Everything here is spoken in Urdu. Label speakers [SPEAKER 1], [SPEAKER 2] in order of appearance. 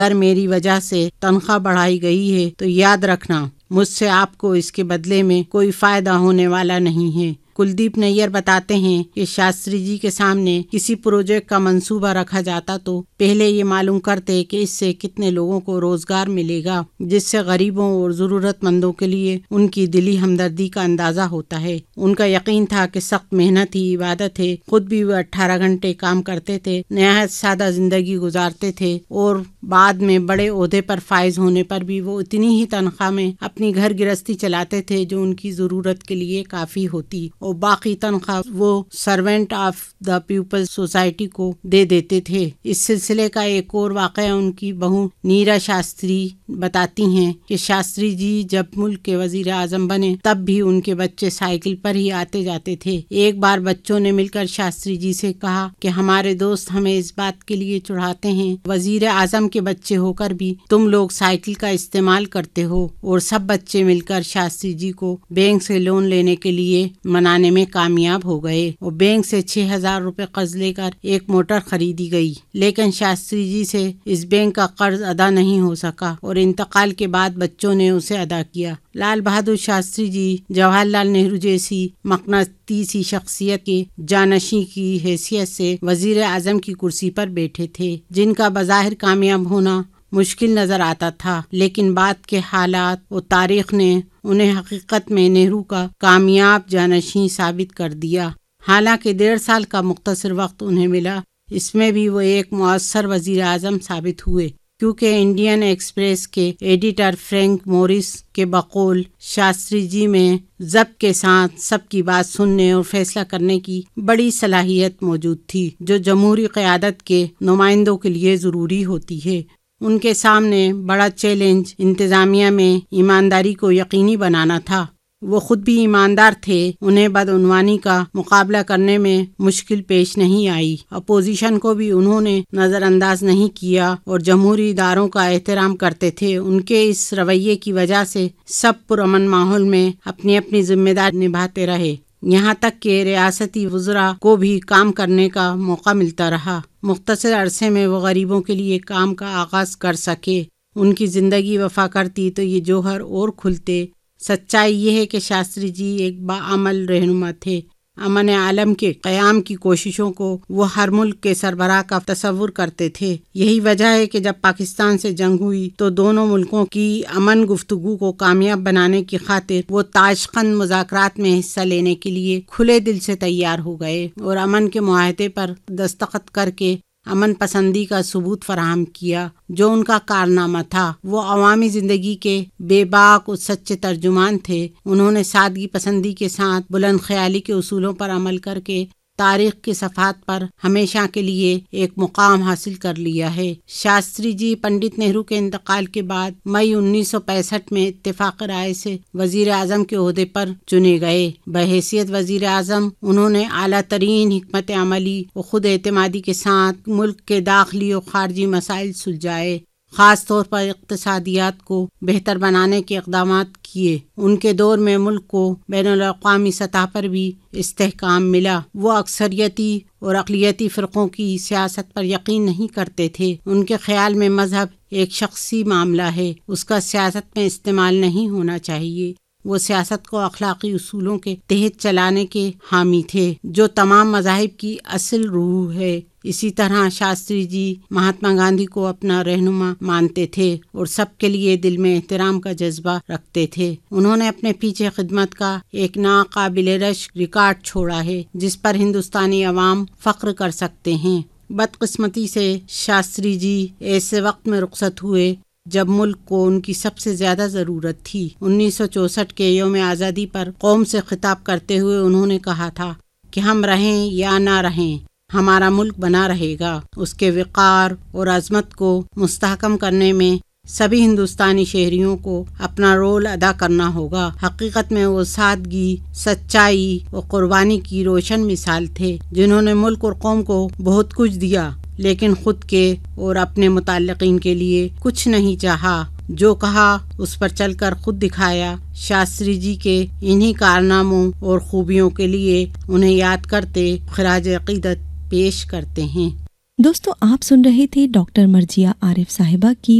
[SPEAKER 1] اگر میری وجہ سے تنخواہ بڑھائی گئی ہے تو یاد رکھنا مجھ سے آپ کو اس کے بدلے میں کوئی فائدہ ہونے والا نہیں ہے۔ کلدیپ نیر بتاتے ہیں کہ شاستری جی کے سامنے کسی پروجیکٹ کا منصوبہ رکھا جاتا تو پہلے یہ معلوم کرتے کہ اس سے کتنے لوگوں کو روزگار ملے گا، جس سے غریبوں اور ضرورت مندوں کے لیے ان کی دلی ہمدردی کا اندازہ ہوتا ہے۔ ان کا یقین تھا کہ سخت محنت ہی عبادت ہے۔ خود بھی وہ 18 گھنٹے کام کرتے تھے، نہایت سادہ زندگی گزارتے تھے، اور بعد میں بڑے عہدے پر فائز ہونے پر بھی وہ اتنی ہی تنخواہ میں اپنی گھر گرہستی چلاتے تھے جو ان کی ضرورت کے لیے کافی ہوتی، اور باقی تنخواہ وہ servant of the people society کو دے دیتے تھے۔ اس سلسلے کا ایک اور واقعہ ان کی بہو نیرا شاستری بتاتی ہیں کہ شاستری جی جب ملک کے وزیر اعظم بنے تب بھی ان کے بچے سائیکل پر ہی آتے جاتے تھے۔ ایک بار بچوں نے مل کر شاستری جی سے کہا کہ ہمارے دوست ہمیں اس بات کے لیے چڑھاتے ہیں، وزیر اعظم کے بچے ہو کر بھی تم لوگ سائیکل کا استعمال کرتے ہو، اور سب بچے مل کر شاستری جی کو بینک سے لون لینے کے لیے منانے میں کامیاب ہو گئے، اور بینک سے 6,000 روپے قرض لے کر ایک موٹر خریدی گئی۔ لیکن شاستری جی سے اس بینک کا قرض ادا نہیں ہو سکا، اور انتقال کے بعد بچوں نے اسے ادا کیا۔ لال بہادر شاستری جی جواہر لال نہرو جیسی مقناطیسی شخصیت کے جانشین کی حیثیت سے وزیر اعظم کی کرسی پر بیٹھے تھے، جن کا بظاہر کامیاب ہونا مشکل نظر آتا تھا، لیکن بعد کے حالات و تاریخ نے انہیں حقیقت میں نہرو کا کامیاب جانشین ثابت کر دیا۔ حالانکہ 1.5 سال کا مختصر وقت انہیں ملا، اس میں بھی وہ ایک مؤثر وزیر اعظم ثابت ہوئے، کیونکہ انڈین ایکسپریس کے ایڈیٹر فرینک موریس کے بقول شاستری جی میں ضبط کے ساتھ سب کی بات سننے اور فیصلہ کرنے کی بڑی صلاحیت موجود تھی، جو جمہوری قیادت کے نمائندوں کے لیے ضروری ہوتی ہے۔ ان کے سامنے بڑا چیلنج انتظامیہ میں ایمانداری کو یقینی بنانا تھا۔ وہ خود بھی ایماندار تھے، انہیں بدعنوانی کا مقابلہ کرنے میں مشکل پیش نہیں آئی، اپوزیشن کو بھی انہوں نے نظر انداز نہیں کیا، اور جمہوری اداروں کا احترام کرتے تھے۔ ان کے اس رویے کی وجہ سے سب پرامن ماحول میں اپنی اپنی ذمہ داری نبھاتے رہے، یہاں تک کہ ریاستی وزراء کو بھی کام کرنے کا موقع ملتا رہا۔ مختصر عرصے میں وہ غریبوں کے لیے کام کا آغاز کر سکے۔ ان کی زندگی وفا کرتی تو یہ جوہر اور کھلتے۔ سچائی یہ ہے کہ شاستری جی ایک باعمل رہنما تھے۔ امن عالم کے قیام کی کوششوں کو وہ ہر ملک کے سربراہ کا تصور کرتے تھے۔ یہی وجہ ہے کہ جب پاکستان سے جنگ ہوئی تو دونوں ملکوں کی امن گفتگو کو کامیاب بنانے کی خاطر وہ تاشقند مذاکرات میں حصہ لینے کے لیے کھلے دل سے تیار ہو گئے، اور امن کے معاہدے پر دستخط کر کے امن پسندی کا ثبوت فراہم کیا، جو ان کا کارنامہ تھا۔ وہ عوامی زندگی کے بے باک اور سچے ترجمان تھے۔ انہوں نے سادگی پسندی کے ساتھ بلند خیالی کے اصولوں پر عمل کر کے تاریخ کی صفحات پر ہمیشہ کے لیے ایک مقام حاصل کر لیا ہے۔ شاستری جی پنڈت نہرو کے انتقال کے بعد مئی 1965 میں اتفاق رائے سے وزیر اعظم کے عہدے پر چنے گئے۔ بحیثیت وزیر اعظم انہوں نے اعلیٰ ترین حکمت عملی و خود اعتمادی کے ساتھ ملک کے داخلی و خارجی مسائل سلجھائے، خاص طور پر اقتصادیات کو بہتر بنانے کے اقدامات کیے۔ ان کے دور میں ملک کو بین الاقوامی سطح پر بھی استحکام ملا۔ وہ اکثریتی اور اقلیتی فرقوں کی سیاست پر یقین نہیں کرتے تھے۔ ان کے خیال میں مذہب ایک شخصی معاملہ ہے، اس کا سیاست میں استعمال نہیں ہونا چاہیے۔ وہ سیاست کو اخلاقی اصولوں کے تحت چلانے کے حامی تھے، جو تمام مذاہب کی اصل روح ہے۔ اسی طرح شاستری جی مہاتما گاندھی کو اپنا رہنما مانتے تھے اور سب کے لیے دل میں احترام کا جذبہ رکھتے تھے۔ انہوں نے اپنے پیچھے خدمت کا ایک ناقابل رشک ریکارڈ چھوڑا ہے، جس پر ہندوستانی عوام فخر کر سکتے ہیں۔ بدقسمتی سے شاستری جی ایسے وقت میں رخصت ہوئے جب ملک کو ان کی سب سے زیادہ ضرورت تھی۔ 1964 کے یوم آزادی پر قوم سے خطاب کرتے ہوئے انہوں نے کہا تھا کہ ہم رہیں یا نہ رہیں، ہمارا ملک بنا رہے گا۔ اس کے وقار اور عظمت کو مستحکم کرنے میں سبھی ہندوستانی شہریوں کو اپنا رول ادا کرنا ہوگا۔ حقیقت میں وہ سادگی، سچائی اور قربانی کی روشن مثال تھے، جنہوں نے ملک اور قوم کو بہت کچھ دیا، لیکن خود کے اور اپنے متعلقین کے لیے کچھ نہیں چاہا۔ جو کہا اس پر چل کر خود دکھایا۔ شاستری جی کے انہی کارناموں اور خوبیوں کے لیے انہیں یاد کرتے خراج عقیدت پیش کرتے ہیں۔
[SPEAKER 2] दोस्तों, आप सुन रहे थे डॉक्टर मर्जिया आरिफ साहिबा की